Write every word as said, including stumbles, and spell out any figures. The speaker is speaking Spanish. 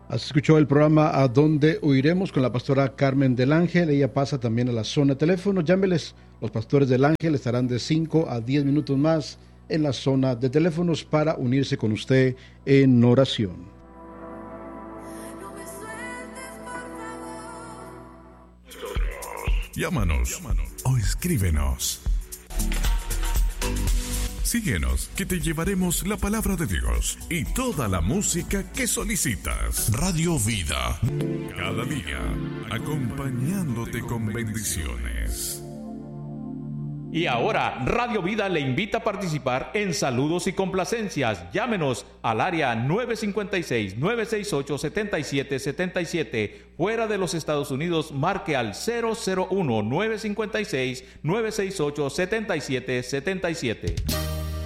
Has escuchado el programa A Dónde Huiremos con la pastora Carmen del Ángel. Ella pasa también a la zona de teléfono. Llámeles, los pastores del Ángel estarán de cinco a diez minutos más en la zona de teléfonos para unirse con usted en oración. Llámanos, Llámanos o escríbenos. Síguenos, que te llevaremos la palabra de Dios y toda la música que solicitas. Radio Vida, cada día acompañándote con bendiciones. Y ahora, Radio Vida le invita a participar en saludos y complacencias. Llámenos al área nueve cinco seis, nueve seis ocho, siete siete siete siete. Fuera de los Estados Unidos, marque al cero cero uno, nueve cinco seis, nueve seis ocho, siete siete siete siete.